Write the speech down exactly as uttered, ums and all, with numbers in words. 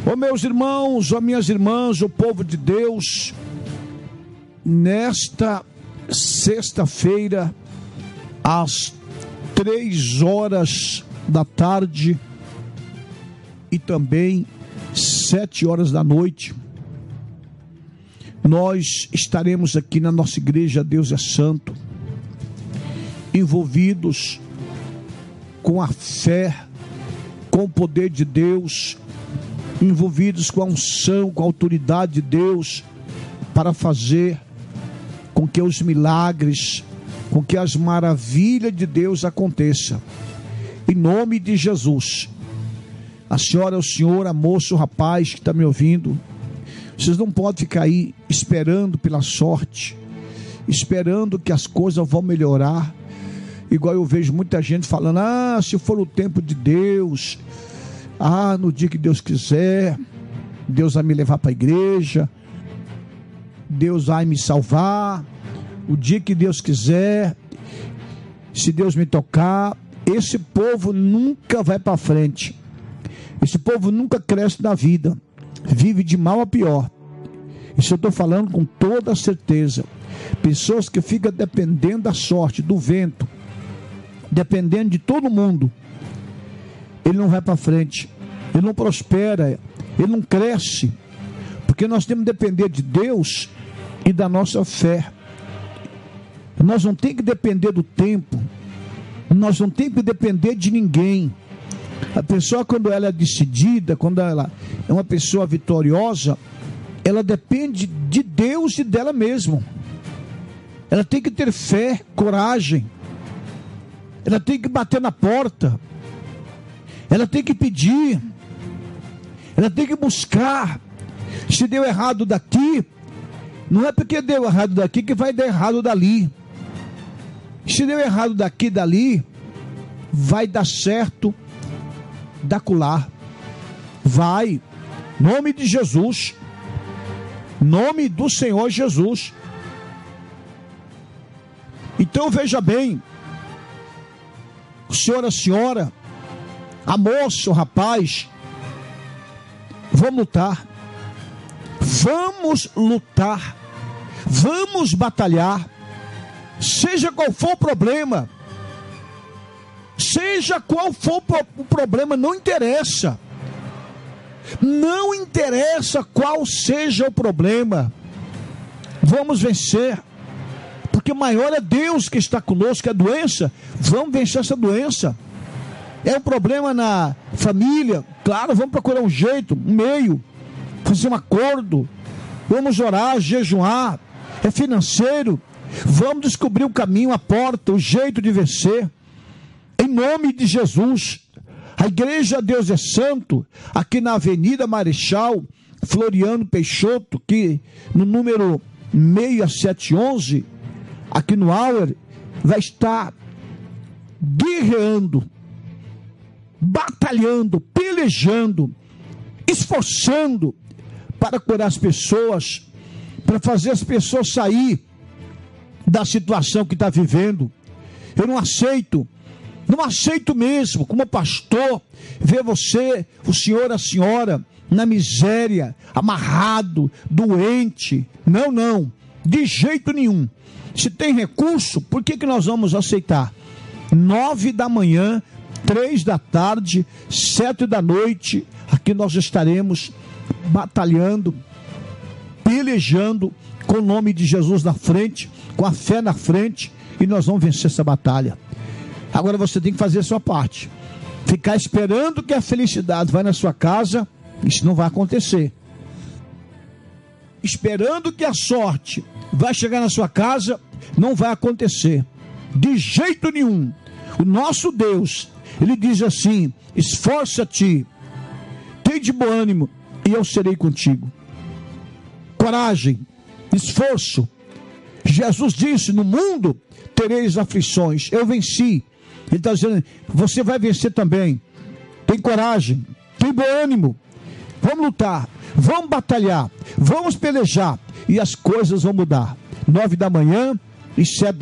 Ô meus irmãos, ó minhas irmãs, o povo de Deus, nesta sexta-feira, às três horas da tarde e também sete horas da noite, nós estaremos aqui na nossa igreja Deus é Santo, envolvidos com a fé, com o poder de Deus, envolvidos com a unção, com a autoridade de Deus, para fazer com que os milagres, com que as maravilhas de Deus aconteçam, em nome de Jesus. A senhora, o senhor, a moça, o rapaz que está me ouvindo, vocês não podem ficar aí esperando pela sorte, esperando que as coisas vão melhorar, igual eu vejo muita gente falando, ah, se for o tempo de Deus, ah, no dia que Deus quiser, Deus vai me levar para a igreja, Deus vai me salvar, o dia que Deus quiser, se Deus me tocar. Esse povo nunca vai para frente, esse povo nunca cresce na vida, vive de mal a pior. Isso eu estou falando com toda certeza. Pessoas que ficam dependendo da sorte, do vento, dependendo de todo mundo, ele não vai para frente, ele não prospera, ele não cresce, porque nós temos que depender de Deus e da nossa fé. Nós não temos que depender do tempo, nós não temos que depender de ninguém. A pessoa, quando ela é decidida, quando ela é uma pessoa vitoriosa, ela depende de Deus e dela mesma. Ela tem que ter fé, coragem, ela tem que bater na porta, ela tem que pedir, ela tem que buscar. Se deu errado daqui, não é porque deu errado daqui que vai dar errado dali. Se deu errado daqui e dali, vai dar certo da acolá. Vai, nome de Jesus, nome do Senhor Jesus. Então veja bem, o senhor, a senhora, a moça, o rapaz, vamos lutar, vamos lutar, vamos batalhar, seja qual for o problema, seja qual for o problema, não interessa, não interessa qual seja o problema, vamos vencer, porque maior é Deus que está conosco. A doença, vamos vencer essa doença. É um problema na família, claro, vamos procurar um jeito, um meio, fazer um acordo, vamos orar, jejuar. É financeiro, vamos descobrir o caminho, a porta, o jeito de vencer, em nome de Jesus. A igreja Deus é Santo, aqui na Avenida Marechal Floriano Peixoto, que no número seis sete onze, aqui no Auer, vai estar guerreando, batalhando, pelejando, esforçando para curar as pessoas, para fazer as pessoas sair da situação que está vivendo. Eu não aceito, não aceito mesmo, como pastor, ver você, o senhor, a senhora, na miséria, amarrado, doente. Não, não, de jeito nenhum. Se tem recurso, por que que nós vamos aceitar? Nove da manhã, três da tarde, sete da noite, aqui nós estaremos batalhando, pelejando, com o nome de Jesus na frente, com a fé na frente, e nós vamos vencer essa batalha. Agora você tem que fazer a sua parte. Ficar esperando que a felicidade vai na sua casa, isso não vai acontecer. Esperando que a sorte vai chegar na sua casa, não vai acontecer, de jeito nenhum. O nosso Deus, Ele diz assim: esforça-te, tem de bom ânimo, e eu serei contigo. Coragem, esforço. Jesus disse: no mundo tereis aflições, eu venci. Ele está dizendo, você vai vencer também. Tem coragem, tem bom ânimo, vamos lutar, vamos batalhar, vamos pelejar, e as coisas vão mudar. Nove da manhã e sete da